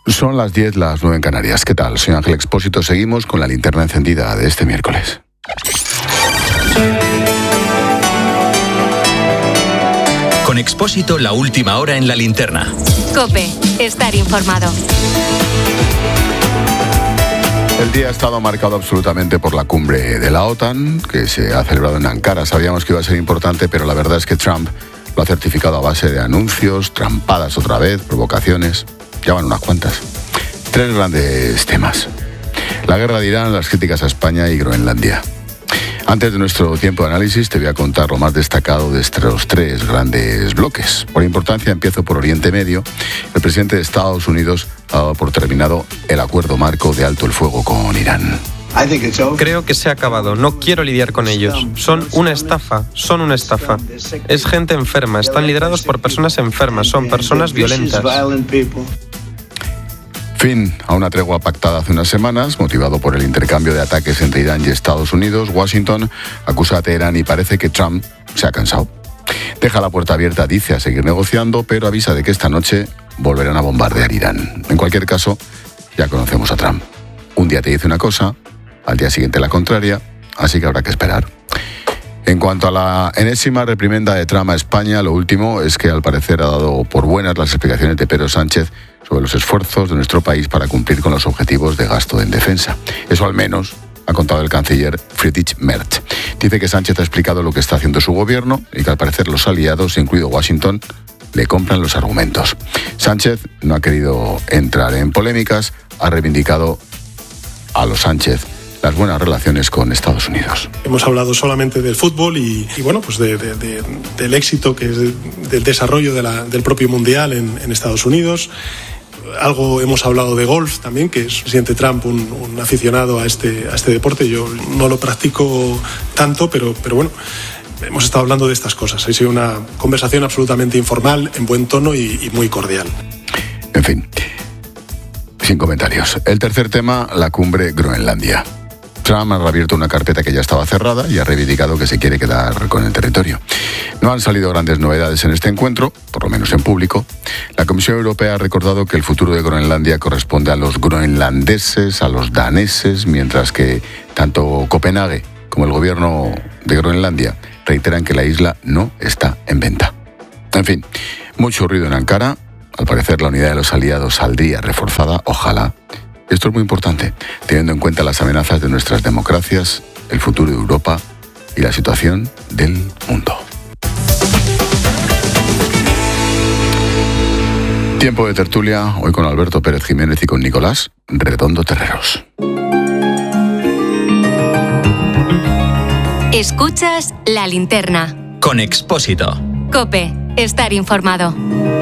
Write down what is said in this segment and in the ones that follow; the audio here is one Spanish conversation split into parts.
Son las 10, las 9 en Canarias. ¿Qué tal? Soy Ángel Expósito. Seguimos con la linterna encendida de este miércoles. Con Expósito, la última hora en la linterna. COPE, estar informado. El día ha estado marcado absolutamente por la cumbre de la OTAN, que se ha celebrado en Ankara. Sabíamos que iba a ser importante, pero la verdad es que Trump lo ha certificado a base de anuncios, trampadas otra vez, provocaciones. Ya van unas cuantas. 3 grandes temas: la guerra de Irán, las críticas a España y Groenlandia. Antes de nuestro tiempo de análisis, te voy a contar lo más destacado de estos 3 grandes bloques. Por importancia, empiezo por Oriente Medio. El presidente de Estados Unidos ha dado por terminado el acuerdo marco de alto el fuego con Irán. Creo que se ha acabado. No quiero lidiar con ellos. Son una estafa. Es gente enferma. Están liderados por personas enfermas. Son personas violentas. Fin a una tregua pactada hace unas semanas, motivado por el intercambio de ataques entre Irán y Estados Unidos. Washington acusa a Teherán y parece que Trump se ha cansado. Deja la puerta abierta, dice, a seguir negociando, pero avisa de que esta noche volverán a bombardear Irán. En cualquier caso, ya conocemos a Trump. Un día te dice una cosa, al día siguiente la contraria, así que habrá que esperar. En cuanto a la enésima reprimenda de Trump a España, lo último es que al parecer ha dado por buenas las explicaciones de Pedro Sánchez sobre los esfuerzos de nuestro país para cumplir con los objetivos de gasto en defensa. Eso al menos ha contado el canciller Friedrich Merz. Dice que Sánchez ha explicado lo que está haciendo su gobierno y que al parecer los aliados, incluido Washington, le compran los argumentos. Sánchez no ha querido entrar en polémicas, ha reivindicado a los Sánchez las buenas relaciones con Estados Unidos. Hemos hablado solamente del fútbol y bueno, pues del éxito que es del desarrollo del propio Mundial en Estados Unidos. Algo hemos hablado de golf también, que es el presidente Trump un aficionado a este deporte. Yo no lo practico tanto, pero bueno, hemos estado hablando de estas cosas. Ha sido una conversación absolutamente informal, en buen tono y muy cordial. En fin, sin comentarios. El tercer tema, la cumbre Groenlandia. Trump ha reabierto una carpeta que ya estaba cerrada y ha reivindicado que se quiere quedar con el territorio. No han salido grandes novedades en este encuentro, por lo menos en público. La Comisión Europea ha recordado que el futuro de Groenlandia corresponde a los groenlandeses, a los daneses, mientras que tanto Copenhague como el gobierno de Groenlandia reiteran que la isla no está en venta. En fin, mucho ruido en Ankara. Al parecer la unidad de los aliados saldría reforzada, ojalá. Esto es muy importante, teniendo en cuenta las amenazas de nuestras democracias, el futuro de Europa y la situación del mundo. Tiempo de tertulia, hoy con Alberto Pérez Jiménez y con Nicolás Redondo Terreros. Escuchas La Linterna. Con Expósito. COPE, estar informado.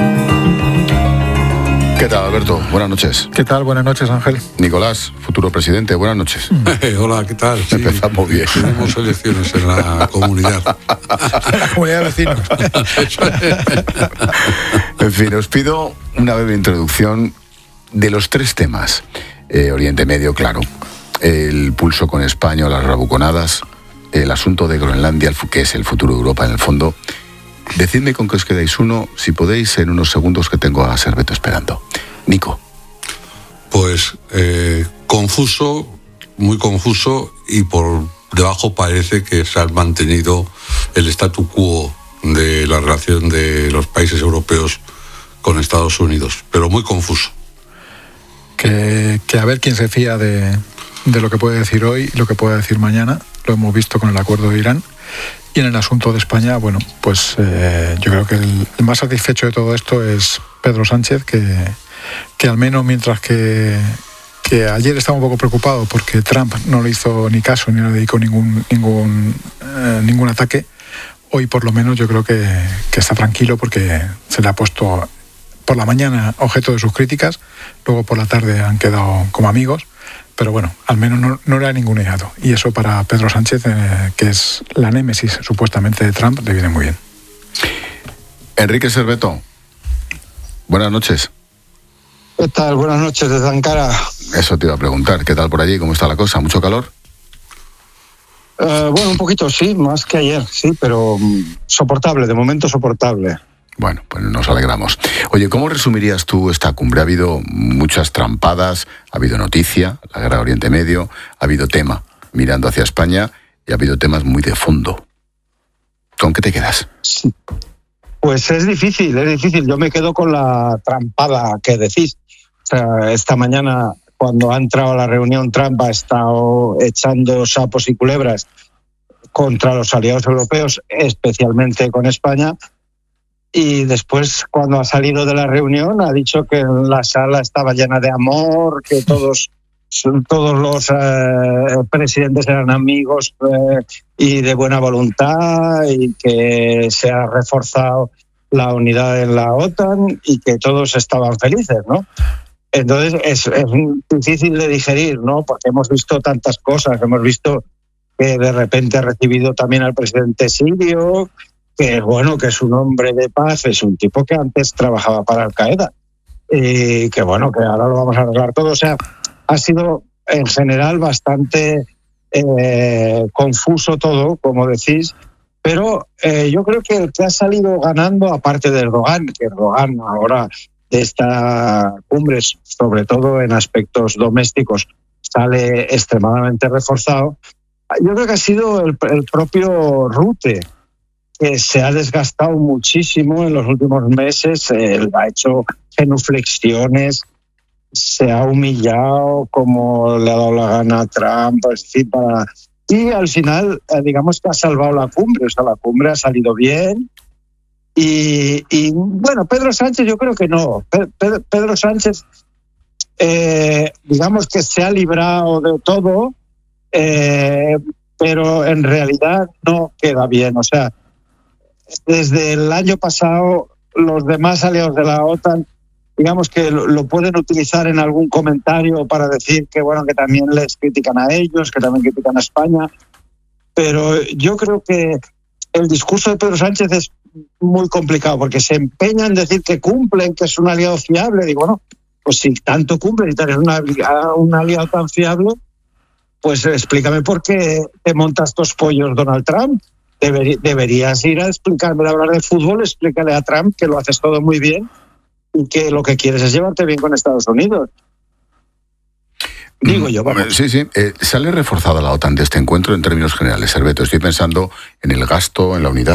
¿Qué tal, Alberto? Buenas noches. ¿Qué tal? Buenas noches, Ángel. Nicolás, futuro presidente, buenas noches. Hola, ¿qué tal? Sí, empezamos bien. Tenemos elecciones en la comunidad. En la comunidad de vecinos. En fin, os pido una breve introducción de los 3 temas. Oriente Medio, claro. El pulso con España, las rabuconadas. El asunto de Groenlandia, que es el futuro de Europa en el fondo. Decidme con qué os quedáis uno, si podéis, en unos segundos que tengo a Serveto esperando. Nico. Pues confuso, muy confuso, y por debajo parece que se ha mantenido el statu quo de la relación de los países europeos con Estados Unidos, pero muy confuso. Que a ver quién se fía de lo que puede decir hoy y lo que puede decir mañana. Lo hemos visto con el acuerdo de Irán. Y en el asunto de España, bueno, pues yo creo que el más satisfecho de todo esto es Pedro Sánchez, que al menos mientras que ayer estaba un poco preocupado porque Trump no le hizo ni caso ni le dedicó ningún ataque, hoy por lo menos yo creo que está tranquilo porque se le ha puesto por la mañana objeto de sus críticas, luego por la tarde han quedado como amigos. Pero bueno, al menos no le ha ninguneado. Y eso para Pedro Sánchez, que es la némesis supuestamente de Trump, le viene muy bien. Enrique Serveto, buenas noches. ¿Qué tal? Buenas noches desde Ankara. Eso te iba a preguntar, ¿qué tal por allí? ¿Cómo está la cosa? ¿Mucho calor? Bueno, un poquito sí, más que ayer, sí, pero soportable, de momento soportable. Bueno, pues nos alegramos. Oye, ¿cómo resumirías tú esta cumbre? Ha habido muchas trampadas, ha habido noticia, la guerra de Oriente Medio, ha habido tema mirando hacia España y ha habido temas muy de fondo. ¿Con qué te quedas? Sí. Pues es difícil. Yo me quedo con la trampada que decís. O sea, esta mañana, cuando ha entrado a la reunión, Trump ha estado echando sapos y culebras contra los aliados europeos, especialmente con España. Y después, cuando ha salido de la reunión, ha dicho que la sala estaba llena de amor, que todos los presidentes eran amigos y de buena voluntad, y que se ha reforzado la unidad en la OTAN y que todos estaban felices, ¿no? Entonces es difícil de digerir, ¿no? Porque hemos visto tantas cosas, hemos visto que de repente ha recibido también al presidente sirio, que bueno, que es un hombre de paz, es un tipo que antes trabajaba para Al-Qaeda, y que bueno, que ahora lo vamos a arreglar todo. O sea, ha sido en general bastante confuso todo, como decís, pero yo creo que el que ha salido ganando, aparte de Erdogan, que Erdogan ahora de esta cumbre, sobre todo en aspectos domésticos, sale extremadamente reforzado. Yo creo que ha sido el propio Rutte, que se ha desgastado muchísimo en los últimos meses, ha hecho genuflexiones, se ha humillado como le ha dado la gana a Trump, y al final, digamos que ha salvado la cumbre. O sea, la cumbre ha salido bien. Y bueno, Pedro Sánchez yo creo que no. Pedro Sánchez, digamos que se ha librado de todo, pero en realidad no queda bien. O sea, desde el año pasado, los demás aliados de la OTAN, digamos que lo pueden utilizar en algún comentario para decir que bueno, que también les critican a ellos, que también critican a España, pero yo creo que el discurso de Pedro Sánchez es muy complicado, porque se empeña en decir que cumplen, que es un aliado fiable. Digo, bueno, pues si tanto cumple y eres un aliado tan fiable, pues explícame por qué te montas estos pollos, Donald Trump. Deberías ir a explicarme, a hablar de fútbol, explícale a Trump que lo haces todo muy bien y que lo que quieres es llevarte bien con Estados Unidos. Digo yo, vamos. Sí. ¿Sale reforzada la OTAN de este encuentro en términos generales, Herbeto? Estoy pensando en el gasto, en la unidad.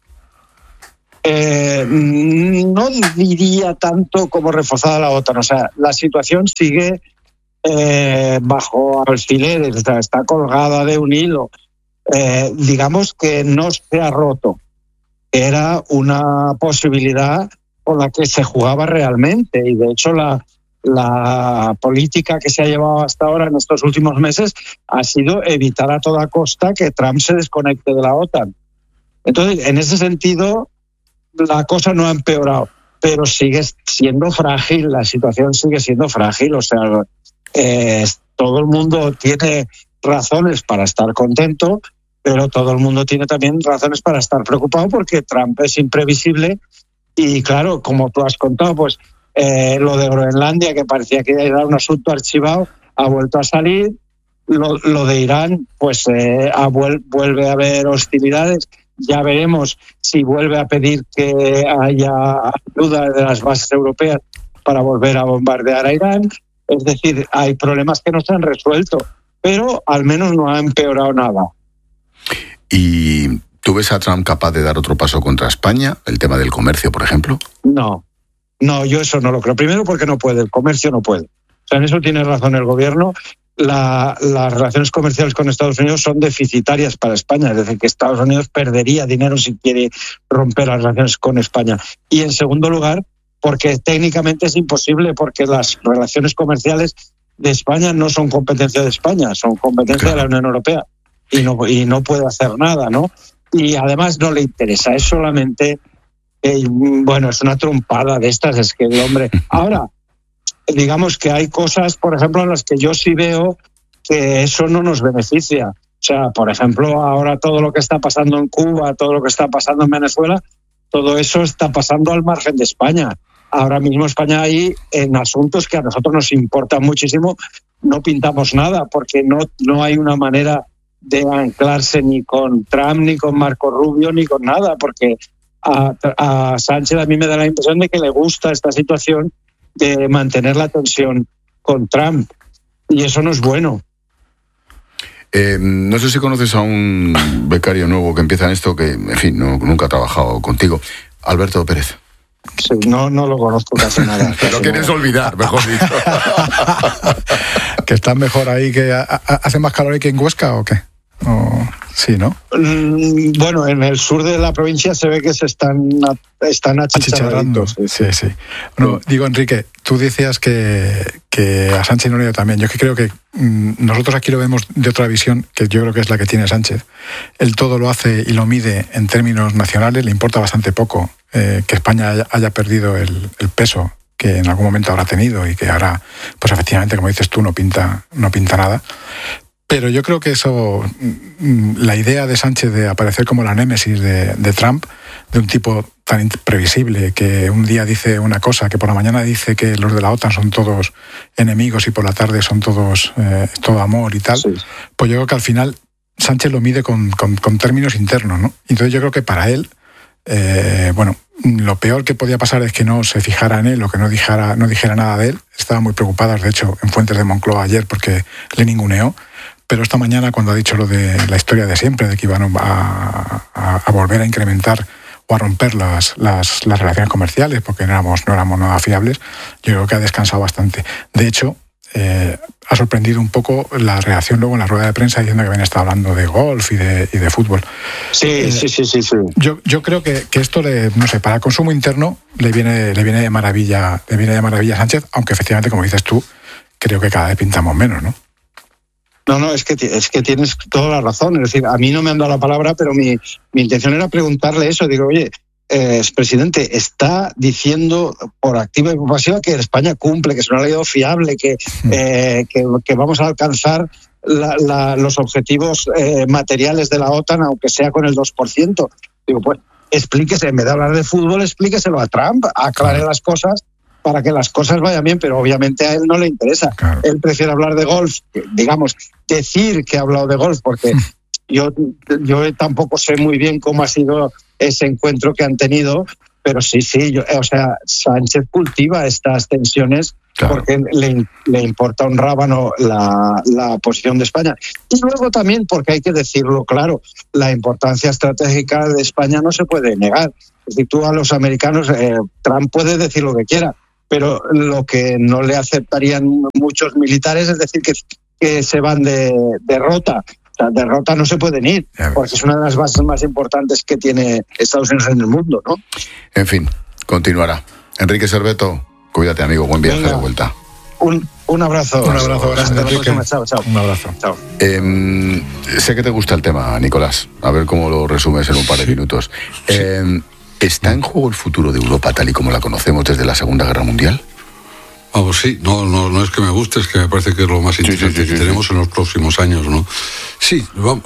No diría tanto como reforzada la OTAN. O sea, la situación sigue bajo alfileres, o sea, está colgada de un hilo. Digamos que no se ha roto. Era una posibilidad con la que se jugaba realmente, y de hecho la política que se ha llevado hasta ahora en estos últimos meses ha sido evitar a toda costa que Trump se desconecte de la OTAN. Entonces, en ese sentido, la cosa no ha empeorado, pero sigue siendo frágil, la situación sigue siendo frágil. O sea, todo el mundo tiene razones para estar contento, pero todo el mundo tiene también razones para estar preocupado, porque Trump es imprevisible. Y claro, como tú has contado, pues lo de Groenlandia, que parecía que era un asunto archivado, ha vuelto a salir. Lo de Irán, pues vuelve a haber hostilidades. Ya veremos si vuelve a pedir que haya ayuda de las bases europeas para volver a bombardear a Irán. Es decir, hay problemas que no se han resuelto, pero al menos no ha empeorado nada. ¿Y tú ves a Trump capaz de dar otro paso contra España? ¿El tema del comercio, por ejemplo? No, yo eso no lo creo. Primero porque no puede, el comercio no puede. O sea, en eso tiene razón el gobierno. Las relaciones comerciales con Estados Unidos son deficitarias para España, es decir, que Estados Unidos perdería dinero si quiere romper las relaciones con España. Y en segundo lugar, porque técnicamente es imposible, porque las relaciones comerciales de España no son competencia de España, son competencia de la Unión Europea, y no puede hacer nada, ¿no? Y además no le interesa, es solamente, bueno, es una trompada de estas, es que el hombre... Ahora, digamos que hay cosas, por ejemplo, en las que yo sí veo que eso no nos beneficia. O sea, por ejemplo, ahora todo lo que está pasando en Cuba, todo lo que está pasando en Venezuela, todo eso está pasando al margen de España. Ahora mismo España ahí, en asuntos que a nosotros nos importan muchísimo, no pintamos nada, porque no hay una manera de anclarse ni con Trump, ni con Marco Rubio, ni con nada, porque a Sánchez a mí me da la impresión de que le gusta esta situación de mantener la tensión con Trump, y eso no es bueno. No sé si conoces a un becario nuevo que empieza en esto, que, en fin, nunca ha trabajado contigo, Alberto Pérez. Sí, no lo conozco casi nada. Lo quieres olvidar, mejor dicho. ¿Que están mejor ahí, que hace más calor ahí que en Huesca o qué? Sí, ¿no? Bueno, en el sur de la provincia se ve que se están achicharrando. Sí. Bueno, digo, Enrique, tú decías que a Sánchez no le dio también. Yo es que creo que nosotros aquí lo vemos de otra visión, que yo creo que es la que tiene Sánchez. Él todo lo hace y lo mide en términos nacionales, le importa bastante poco que España haya perdido el peso que en algún momento habrá tenido y que ahora, pues efectivamente, como dices tú, no pinta nada. Pero yo creo que eso, la idea de Sánchez de aparecer como la némesis de Trump, de un tipo tan imprevisible, que un día dice una cosa, que por la mañana dice que los de la OTAN son todos enemigos y por la tarde son todos todo amor y tal, sí. Pues yo creo que al final Sánchez lo mide con términos internos, ¿no? Entonces yo creo que para él, lo peor que podía pasar es que no se fijara en él o que no dijera nada de él. Estaban muy preocupadas, de hecho, en fuentes de Moncloa ayer porque le ninguneó. Pero esta mañana, cuando ha dicho lo de la historia de siempre, de que iban a volver a incrementar o a romper las relaciones comerciales, porque no éramos nada fiables, yo creo que ha descansado bastante. De hecho, ha sorprendido un poco la reacción luego en la rueda de prensa diciendo que habían estado hablando de golf y de fútbol. Sí. Yo creo que esto, para el consumo interno le viene de maravilla a Sánchez, aunque efectivamente, como dices tú, creo que cada vez pintamos menos, ¿no? No, es que tienes toda la razón. Es decir, a mí no me han dado la palabra, pero mi intención era preguntarle eso. Digo, oye, presidente, está diciendo por activa y por pasiva que España cumple, que es una ley fiable, que vamos a alcanzar los objetivos materiales de la OTAN, aunque sea con el 2%. Digo, pues explíquese, en vez de hablar de fútbol, explíqueselo a Trump, aclare las cosas para que las cosas vayan bien, pero obviamente a él no le interesa. Claro. Él prefiere hablar de golf, digamos, decir que ha hablado de golf, porque yo tampoco sé muy bien cómo ha sido ese encuentro que han tenido, pero sí, Sánchez cultiva estas tensiones, claro, porque le importa un rábano la posición de España. Y luego también, porque hay que decirlo claro, la importancia estratégica de España no se puede negar. Es decir, tú a los americanos, Trump puede decir lo que quiera, pero lo que no le aceptarían muchos militares es decir que se van de derrota. O sea, derrota no se pueden ir, porque es una de las bases más importantes que tiene Estados Unidos en el mundo, ¿no? En fin, continuará. Enrique Serveto, cuídate, amigo, buen viaje de vuelta. Un abrazo. Un abrazo grande. Hasta la próxima. Chao. Un abrazo. Chao. Sé que te gusta el tema, Nicolás. A ver cómo lo resumes en un par de minutos. ¿Está en juego el futuro de Europa tal y como la conocemos desde la Segunda Guerra Mundial? Vamos, sí, no es que me guste, es que me parece que es lo más interesante que tenemos en los próximos años, ¿no? Sí,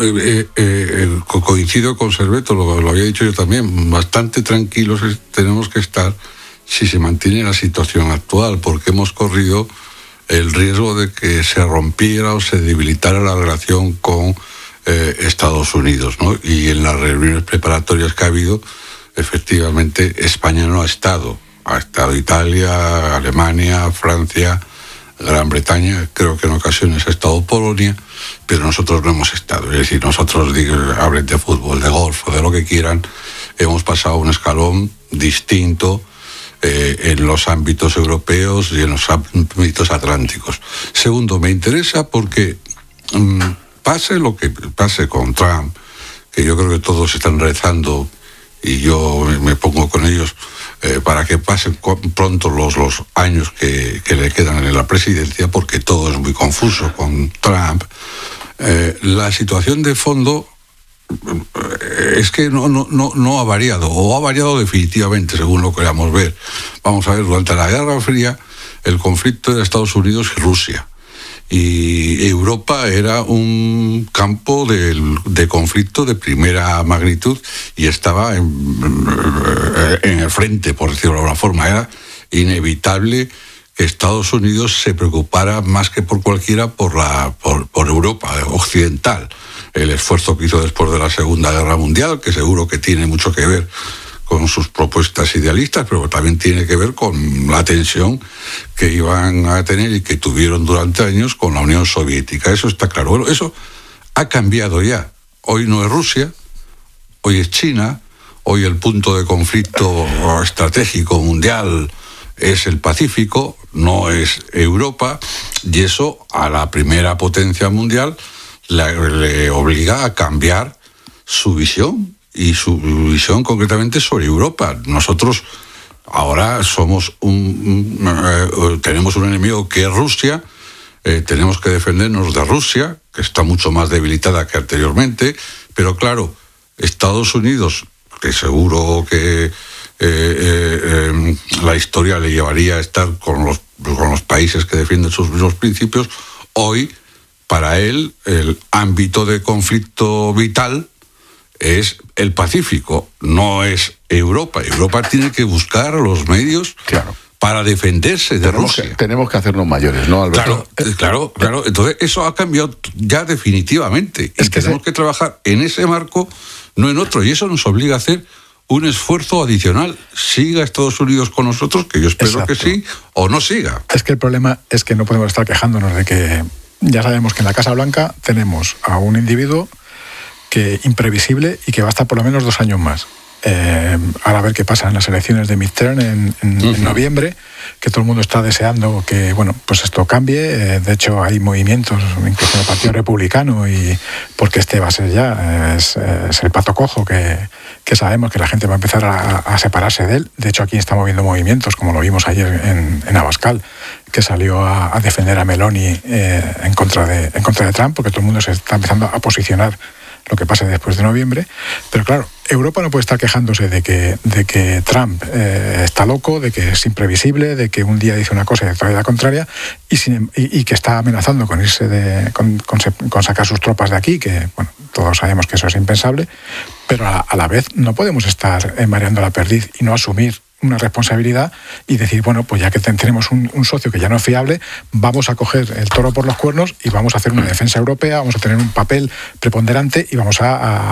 coincido con Serveto, lo había dicho yo también, bastante tranquilos tenemos que estar si se mantiene la situación actual, porque hemos corrido el riesgo de que se rompiera o se debilitara la relación con Estados Unidos, ¿no? Y en las reuniones preparatorias que ha habido, efectivamente, España no ha estado. Ha estado Italia, Alemania, Francia, Gran Bretaña, creo que en ocasiones ha estado Polonia, pero nosotros no hemos estado. Es decir, nosotros, hablen de fútbol, de golf o de lo que quieran, hemos pasado un escalón distinto en los ámbitos europeos y en los ámbitos atlánticos. Segundo, me interesa porque pase lo que pase con Trump, que yo creo que todos están rezando, y yo me pongo con ellos, para que pasen pronto los años que le quedan en la presidencia, porque todo es muy confuso con Trump. La situación de fondo es que no ha variado, o ha variado definitivamente, según lo queramos ver. Vamos a ver, durante la Guerra Fría, el conflicto de Estados Unidos y Rusia. Y Europa era un campo de conflicto de primera magnitud y estaba en el frente, por decirlo de alguna forma. Era inevitable que Estados Unidos se preocupara más que por cualquiera por Europa occidental. El esfuerzo que hizo después de la Segunda Guerra Mundial, que seguro que tiene mucho que ver con sus propuestas idealistas, pero también tiene que ver con la tensión que iban a tener y que tuvieron durante años con la Unión Soviética. Eso está claro. Bueno, eso ha cambiado ya. Hoy no es Rusia, hoy es China, hoy el punto de conflicto estratégico mundial es el Pacífico, no es Europa, y eso a la primera potencia mundial le obliga a cambiar su visión, y su visión concretamente sobre Europa. Nosotros ahora tenemos un enemigo que es Rusia, tenemos que defendernos de Rusia, que está mucho más debilitada que anteriormente, pero claro, Estados Unidos, que seguro que la historia le llevaría a estar con los países que defienden sus mismos principios, hoy para él el ámbito de conflicto vital es el Pacífico, no es Europa. Europa tiene que buscar los medios para defenderse de Rusia. Tenemos que hacernos mayores, ¿no, Alberto? Claro. Entonces eso ha cambiado ya definitivamente. Y tenemos que trabajar en ese marco, no en otro. Y eso nos obliga a hacer un esfuerzo adicional. Siga Estados Unidos con nosotros, que yo espero que sí, o no siga. Es que el problema es que no podemos estar quejándonos de que ya sabemos que en la Casa Blanca tenemos a un individuo que imprevisible y que va a estar por lo menos 2 años más. Ahora a ver qué pasa en las elecciones de midterm en noviembre, que todo el mundo está deseando que pues esto cambie. De hecho hay movimientos incluso en el Partido Republicano, y porque este va a ser ya es el pato cojo que sabemos que la gente va a empezar a separarse de él. De hecho aquí estamos viendo movimientos, como lo vimos ayer en Abascal, que salió a defender a Meloni en contra de Trump, porque todo el mundo se está empezando a posicionar lo que pase después de noviembre. Pero claro, Europa no puede estar quejándose de que Trump está loco, de que es imprevisible, de que un día dice una cosa y otra vez la contraria, y que está amenazando con irse con sacar sus tropas de aquí, que todos sabemos que eso es impensable, pero a la vez no podemos estar mareando la perdiz y no asumir una responsabilidad y decir, pues ya que tenemos un socio que ya no es fiable, vamos a coger el toro por los cuernos y vamos a hacer una defensa europea, vamos a tener un papel preponderante y vamos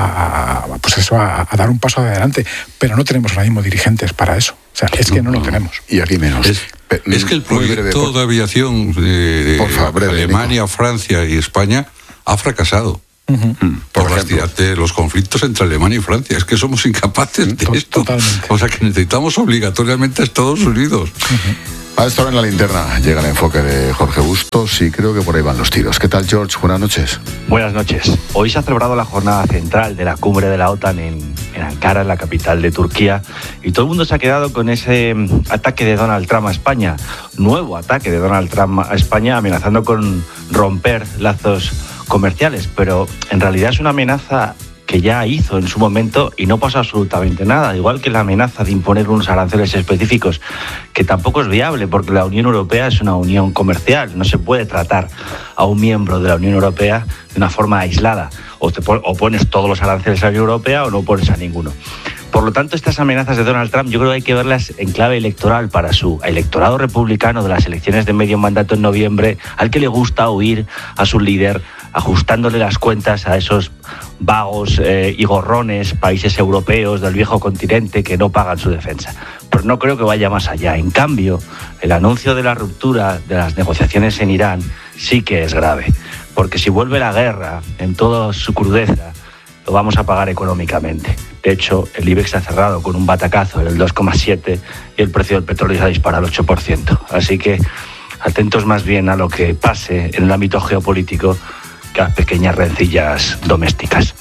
a dar un paso adelante. Pero no tenemos ahora mismo dirigentes para eso. O sea, es que no lo tenemos. Y aquí menos. Es que el proyecto de aviación de Alemania, Francia y España ha fracasado. Por los conflictos entre Alemania y Francia. Es que somos incapaces de esto. Totalmente. O sea que necesitamos obligatoriamente a Estados Unidos. A esta hora en la linterna llega el enfoque de Jorge Bustos y creo que por ahí van los tiros. ¿Qué tal, George? Buenas noches. Buenas noches. Hoy se ha celebrado la jornada central de la cumbre de la OTAN en Ankara, en la capital de Turquía, y todo el mundo se ha quedado con ese ataque de Donald Trump a España, nuevo ataque de Donald Trump a España, amenazando con romper lazos comerciales, pero en realidad es una amenaza que ya hizo en su momento y no pasa absolutamente nada, igual que la amenaza de imponer unos aranceles específicos, que tampoco es viable porque la Unión Europea es una unión comercial, no se puede tratar a un miembro de la Unión Europea de una forma aislada, o pones todos los aranceles a la Unión Europea o no pones a ninguno. Por lo tanto, estas amenazas de Donald Trump yo creo que hay que verlas en clave electoral para su electorado republicano de las elecciones de medio mandato en noviembre, al que le gusta oír a su líder ajustándole las cuentas a esos vagos y gorrones países europeos del viejo continente que no pagan su defensa. Pero no creo que vaya más allá. En cambio, el anuncio de la ruptura de las negociaciones en Irán sí que es grave, porque si vuelve la guerra en toda su crudeza, lo vamos a pagar económicamente. De hecho, el IBEX ha cerrado con un batacazo en el 2,7 y el precio del petróleo se ha disparado al 8%. Así que atentos más bien a lo que pase en el ámbito geopolítico que a pequeñas rencillas domésticas.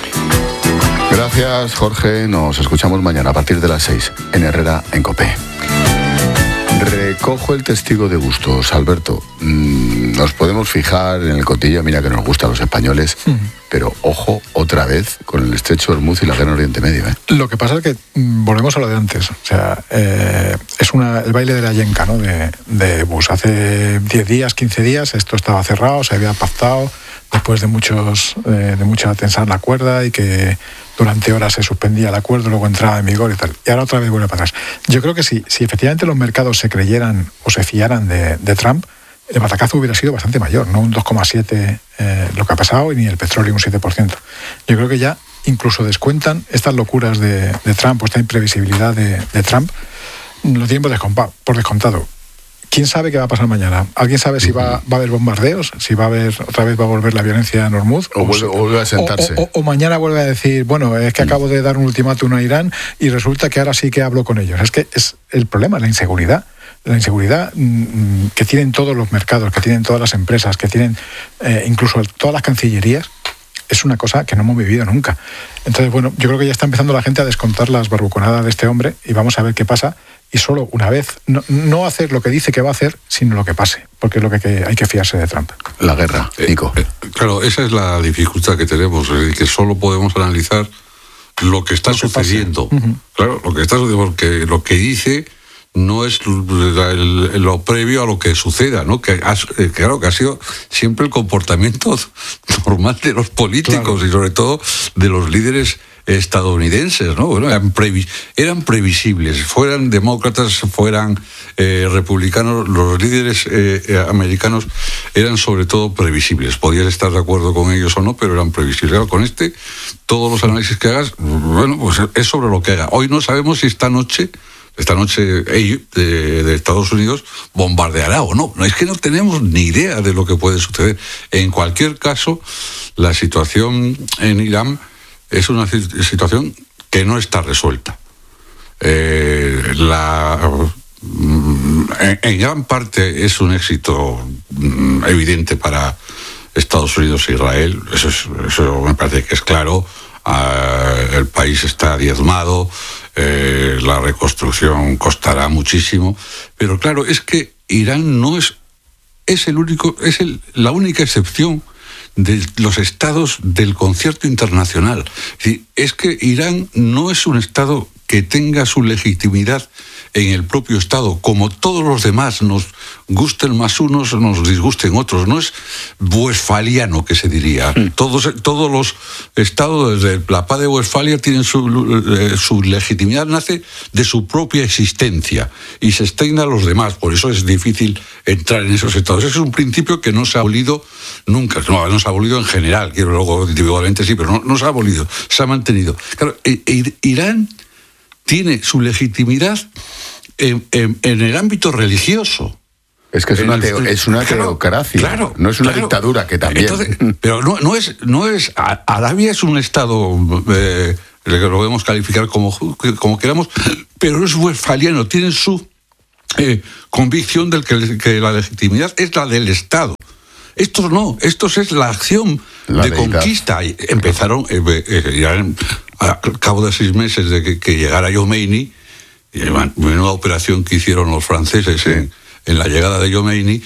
Gracias, Jorge. Nos escuchamos mañana a partir de las 6 en Herrera en COPE. Recojo el testigo de Bustos, Alberto. Nos podemos fijar en el cotilleo, mira que nos gusta a los españoles, pero ojo otra vez con el estrecho de Hormuz y la guerra en Oriente Medio. Lo que pasa es que volvemos a lo de antes. O sea, es el baile de la yenca, ¿no? de Bush. Hace 10 días, 15 días, esto estaba cerrado, se había pactado después de mucha tensar la cuerda y que durante horas se suspendía el acuerdo, luego entraba en vigor y tal. Y ahora otra vez vuelve para atrás. Yo creo que si efectivamente los mercados se creyeran o se fiaran de Trump, el batacazo hubiera sido bastante mayor, no un 2,7 lo que ha pasado, y ni el petróleo un 7%. Yo creo que ya incluso descuentan estas locuras de Trump, o esta imprevisibilidad de Trump, lo tienen por descontado. ¿Quién sabe qué va a pasar mañana? ¿Alguien sabe si va a haber bombardeos? ¿Si otra vez va a volver la violencia en Hormuz? O vuelve a sentarse. O mañana vuelve a decir, bueno, es que acabo de dar un ultimátum a Irán y resulta que ahora sí que hablo con ellos. Es que es el problema, la inseguridad. La inseguridad que tienen todos los mercados, que tienen todas las empresas, que tienen incluso todas las cancillerías, es una cosa que no hemos vivido nunca. Entonces, bueno, yo creo que ya está empezando la gente a descontar las barbuconadas de este hombre y vamos a ver qué pasa. Y solo una vez, no hacer lo que dice que va a hacer, sino lo que pase, porque es lo que hay que fiarse de Trump. La guerra, Nico. Claro, esa es la dificultad que tenemos, es decir, que solo podemos analizar lo que está sucediendo. Claro, lo que está sucediendo, porque lo que dice no es lo previo a lo que suceda, ¿no? Claro, que ha sido siempre el comportamiento normal de los políticos, claro, y sobre todo de los líderes estadounidenses, ¿no? Bueno, eran previsibles, fueran demócratas, fueran republicanos, los líderes americanos eran sobre todo previsibles. Podías estar de acuerdo con ellos o no, pero eran previsibles. Claro, con todos los análisis que hagas, bueno, pues es sobre lo que haga. Hoy no sabemos si esta noche de Estados Unidos bombardeará o no. Es que no tenemos ni idea de lo que puede suceder. En cualquier caso, la situación en Irán es una situación que no está resuelta. En gran parte es un éxito evidente para Estados Unidos e Israel. Eso me parece que es claro. El país está diezmado, la reconstrucción costará muchísimo, pero claro, es que Irán no es la única excepción de los estados del concierto internacional. Es que Irán no es un estado que tenga su legitimidad en el propio estado, como todos los demás, nos gusten más unos, nos disgusten otros. No es westfaliano, que se diría. Todos los estados desde la paz de Westfalia tienen su legitimidad, nace de su propia existencia y se extiende a los demás. Por eso es difícil entrar en esos estados. Ese es un principio que no se ha abolido nunca. No se ha abolido en general, quiero luego individualmente sí, pero no se ha abolido, se ha mantenido. Claro, Irán tiene su legitimidad en el ámbito religioso. Es que es una teocracia, claro, no es una dictadura, que también. Entonces, pero no es Arabia es un estado, lo podemos calificar como queramos, pero es westfaliano, tienen su convicción de que la legitimidad es la del Estado. Estos no, estos es la acción de conquista. Empezaron, al cabo de 6 meses de que llegara Khomeini, menuda operación que hicieron los franceses en la llegada de Khomeini,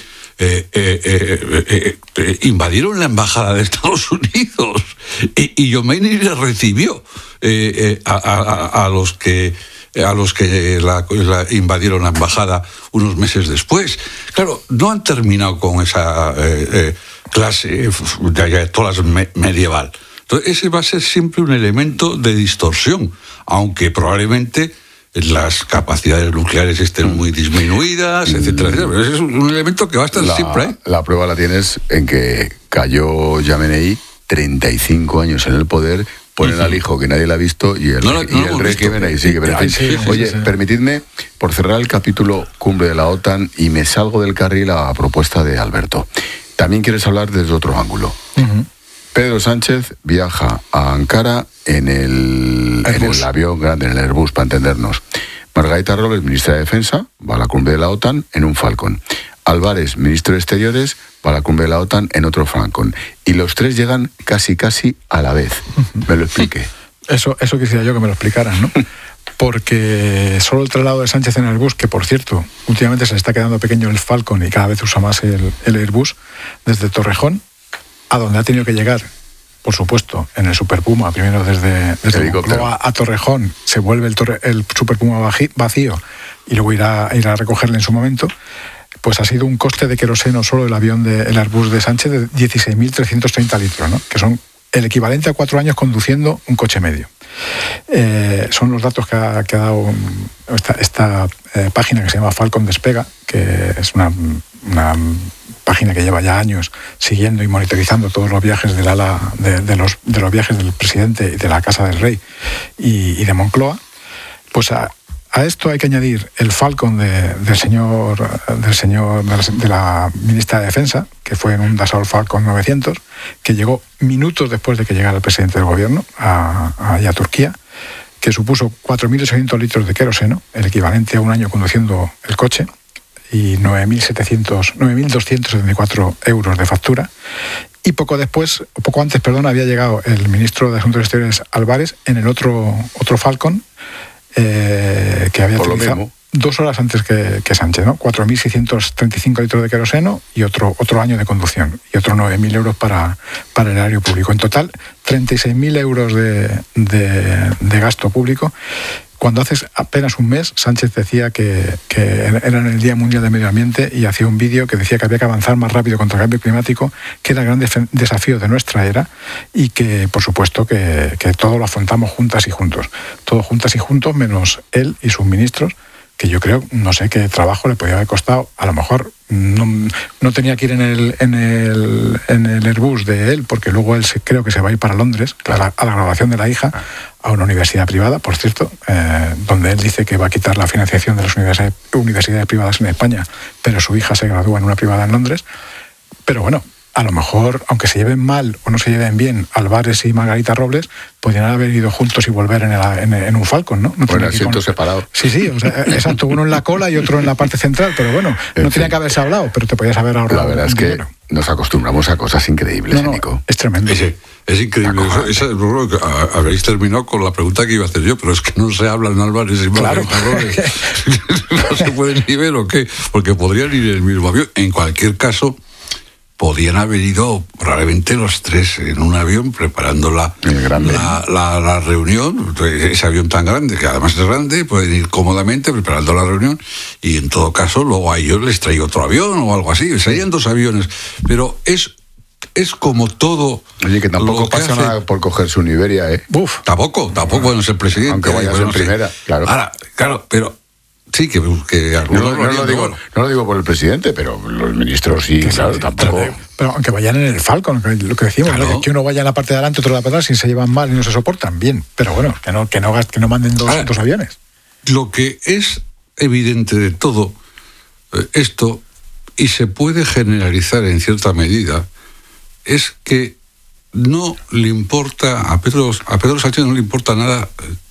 invadieron la embajada de Estados Unidos y Khomeini les recibió a los que invadieron la embajada unos meses después. Claro, no han terminado con esa clase de ayatolás medieval. Entonces, ese va a ser siempre un elemento de distorsión, aunque probablemente las capacidades nucleares estén muy disminuidas, etcétera, etcétera. Pero ese es un elemento que va a estar siempre ahí. La prueba la tienes en que cayó Khamenei, 35 años en el poder, ponen al hijo que nadie le ha visto y el régimen ahí sigue. Oye, permitidme, por cerrar el capítulo Cumbre de la OTAN, y me salgo del carril a propuesta de Alberto. También quieres hablar desde otro ángulo. Pedro Sánchez viaja a Ankara en el avión grande, en el Airbus, para entendernos. Margarita Robles, ministra de Defensa, va a la cumbre de la OTAN en un Falcon. Álvarez, ministro de Exteriores, va a la cumbre de la OTAN en otro Falcon. Y los 3 llegan casi a la vez. Me lo explique. Eso quisiera yo que me lo explicaran, ¿no? Porque solo el traslado de Sánchez en Airbus, que por cierto, últimamente se le está quedando pequeño el Falcon y cada vez usa más el Airbus, desde Torrejón, a donde ha tenido que llegar, por supuesto, en el Super Puma, primero desde Moncloa a Torrejón, se vuelve el Super Puma vacío y luego irá a recogerle en su momento, pues ha sido un coste de queroseno solo el avión del Airbus de Sánchez de 16.330 litros, ¿no? Que son el equivalente a 4 años conduciendo un coche medio. Son los datos que ha dado esta página que se llama Falcon Despega, que es una página página que lleva ya años siguiendo y monitorizando todos los viajes del ala de los viajes del presidente y de la Casa del Rey y de Moncloa, pues a esto hay que añadir el Falcon de la ministra de Defensa, que fue en un Dassault Falcon 900, que llegó minutos después de que llegara el presidente del gobierno a Turquía, que supuso 4.800 litros de queroseno, el equivalente a un año conduciendo el coche, y 9.274 euros de factura. Y poco antes, había llegado el ministro de Asuntos Exteriores Álvarez en el otro Falcon, que había utilizado 2 horas antes que Sánchez, ¿no? 4.635 litros de queroseno y otro año de conducción, y otros 9.000 euros para el erario público. En total, 36.000 euros de gasto público, cuando hace apenas un mes Sánchez decía que era en el Día Mundial del Medio Ambiente, y hacía un vídeo que decía que había que avanzar más rápido contra el cambio climático, que era el gran desafío de nuestra era, y que, por supuesto, que todo lo afrontamos juntas y juntos. Todos juntas y juntos, menos él y sus ministros, que yo creo, no sé qué trabajo le podía haber costado. A lo mejor no tenía que ir en el Airbus de él, porque luego él creo que se va a ir para Londres, a la graduación de la hija, a una universidad privada, por cierto, donde él dice que va a quitar la financiación de las universidades privadas en España, pero su hija se gradúa en una privada en Londres. Pero bueno, a lo mejor, aunque se lleven mal o no se lleven bien Álvarez y Margarita Robles, podrían haber ido juntos y volver en un Falcon, ¿no? Bueno, asientos separados. Sí, o sea, exacto, uno en la cola y otro en la parte central, pero bueno, no tenía que haberse hablado, pero te podías haber ahorrado. La verdad es que dinero. Nos acostumbramos a cosas increíbles, Nico. Es tremendo. Es increíble. Habéis terminado con la pregunta que iba a hacer yo, pero es que no se habla en Álvarez y Margarita Robles. No se pueden ni ver o qué, porque podrían ir en el mismo avión. En cualquier caso, podían haber ido probablemente los tres en un avión preparando la reunión, ese avión tan grande, que además es grande, pueden ir cómodamente preparando la reunión, y en todo caso luego a ellos les trae otro avión o algo así, serían 2 aviones, pero es como todo. Oye, que tampoco pasa nada por cogerse un Iberia, ¿eh? Tampoco bueno, ser presidente. Aunque vayas en primera, claro. Ahora, claro, pero sí, que algunos no lo digo por el presidente, pero los ministros sí, claro, tampoco. Pero aunque vayan en el Falcon, lo que decimos, claro, ¿no? Que uno vaya en la parte de adelante, otro en la parte de atrás, si se llevan mal y no se soportan, bien. Pero bueno, que no manden dos aviones. Lo que es evidente de todo esto, y se puede generalizar en cierta medida, es que no le importa a Pedro Sánchez, no le importa nada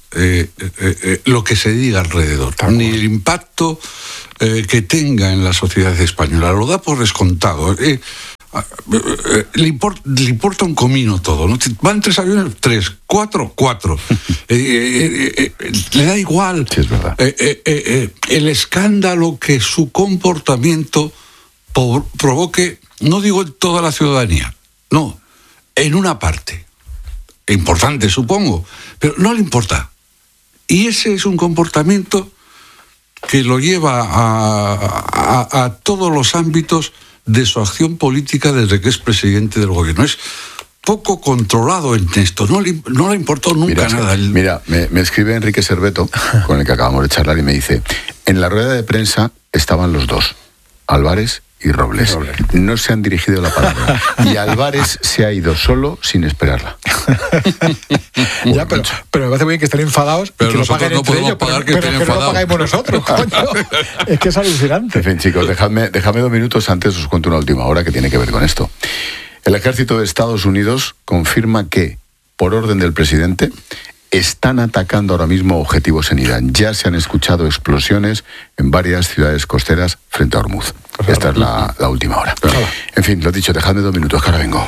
lo que se diga alrededor, ni el impacto que tenga en la sociedad española. Lo da por descontado. Le importa un comino todo, ¿no? Van 3 aviones, 3, 4. Le da igual. Sí, es verdad. El escándalo que su comportamiento provoque, no digo en toda la ciudadanía, no, en una parte. Importante, supongo, pero no le importa. Y ese es un comportamiento que lo lleva a todos los ámbitos de su acción política desde que es presidente del gobierno. Es poco controlado en esto, no le importó nunca nada. Mira, me escribe Enrique Serveto, con el que acabamos de charlar, y me dice: en la rueda de prensa estaban los dos, Álvarez y Robles. No se han dirigido la palabra. Y Álvarez se ha ido solo sin esperarla. Ya, pero me parece bien que estén enfadados, pero y que lo paguen no entre ellos, pagar pero que no lo pagáis nosotros, coño. Es que es alucinante. En fin, chicos, dejadme 2 minutos antes, os cuento una última hora que tiene que ver con esto. El ejército de Estados Unidos confirma que, por orden del presidente, están atacando ahora mismo objetivos en Irán. Ya se han escuchado explosiones en varias ciudades costeras frente a Hormuz. Esta es la última hora. En fin, lo dicho, dejadme 2 minutos, que ahora vengo.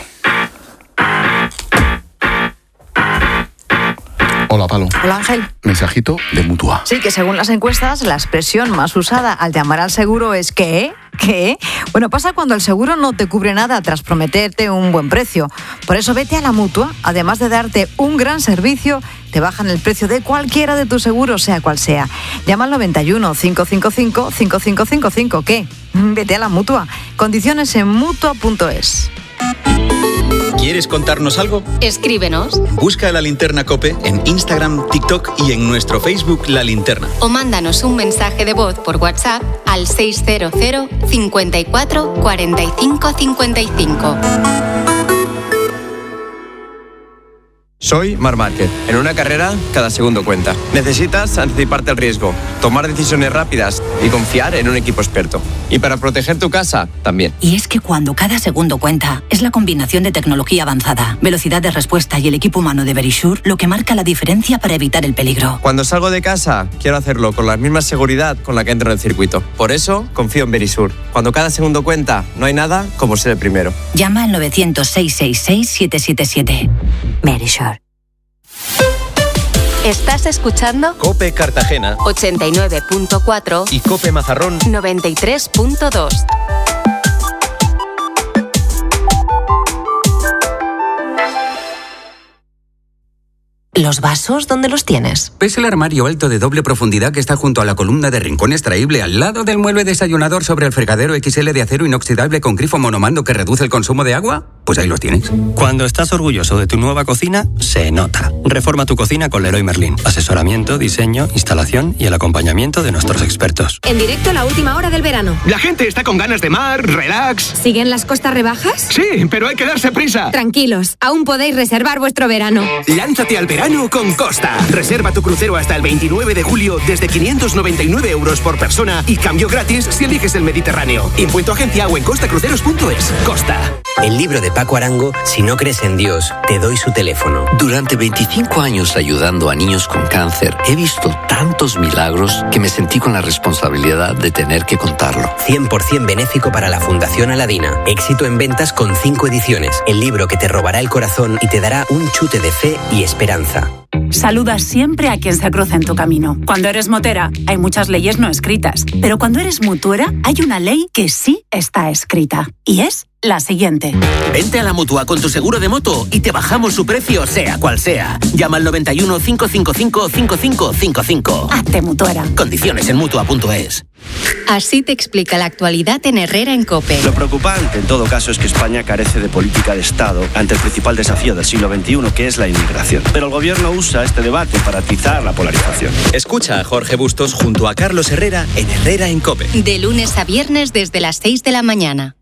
Hola, Palo. Hola, Ángel. Mensajito de Mutua. Sí, que según las encuestas, la expresión más usada al llamar al seguro es ¿qué? Bueno, pasa cuando el seguro no te cubre nada tras prometerte un buen precio. Por eso vete a la Mutua. Además de darte un gran servicio, te bajan el precio de cualquiera de tus seguros, sea cual sea. Llama al 91 555 5555. ¿Qué? Vete a la Mutua. Condiciones en Mutua.es. ¿Quieres contarnos algo? Escríbenos. Busca La Linterna COPE en Instagram, TikTok y en nuestro Facebook La Linterna. O mándanos un mensaje de voz por WhatsApp al 600 54 45 55. Soy Marc Márquez. En una carrera, cada segundo cuenta. Necesitas anticiparte al riesgo, tomar decisiones rápidas y confiar en un equipo experto. Y para proteger tu casa, también. Y es que cuando cada segundo cuenta, es la combinación de tecnología avanzada, velocidad de respuesta y el equipo humano de Verisure lo que marca la diferencia para evitar el peligro. Cuando salgo de casa, quiero hacerlo con la misma seguridad con la que entro en el circuito. Por eso, confío en Verisure. Cuando cada segundo cuenta, no hay nada como ser el primero. Llama al 900-666-777. Verisure. ¿Estás escuchando? COPE Cartagena 89.4 y COPE Mazarrón 93.2. ¿Los vasos dónde los tienes? ¿Ves el armario alto de doble profundidad que está junto a la columna de rincón extraíble al lado del mueble desayunador sobre el fregadero XL de acero inoxidable con grifo monomando que reduce el consumo de agua? Pues ahí los tienes. Cuando estás orgulloso de tu nueva cocina, se nota. Reforma tu cocina con Leroy Merlin. Asesoramiento, diseño, instalación y el acompañamiento de nuestros expertos. En directo la última hora del verano. La gente está con ganas de mar, relax. ¿Siguen las costas rebajas? Sí, pero hay que darse prisa. Tranquilos, aún podéis reservar vuestro verano. Lánzate al verano con Costa. Reserva tu crucero hasta el 29 de julio desde 599 € por persona y cambio gratis si eliges el Mediterráneo. Impuesto agencia o en costacruceros.es. Costa. El libro de Paco Arango, Si no crees en Dios, te doy su teléfono. Durante 25 años ayudando a niños con cáncer, he visto tantos milagros que me sentí con la responsabilidad de tener que contarlo. 100% benéfico para la Fundación Aladina. Éxito en ventas con 5 ediciones. El libro que te robará el corazón y te dará un chute de fe y esperanza. Saluda siempre a quien se cruza en tu camino. Cuando eres motera, hay muchas leyes no escritas. Pero cuando eres mutuera, hay una ley que sí está escrita. Y es la siguiente. Vente a la Mutua con tu seguro de moto y te bajamos su precio, sea cual sea. Llama al 91 555 5555. Hazte mutuera. Condiciones en Mutua.es. Así te explica la actualidad en Herrera en COPE. Lo preocupante en todo caso es que España carece de política de Estado ante el principal desafío del siglo XXI, que es la inmigración. Pero el gobierno usa este debate para atizar la polarización. Escucha a Jorge Bustos junto a Carlos Herrera en Herrera en COPE. De lunes a viernes desde las 6 de la mañana.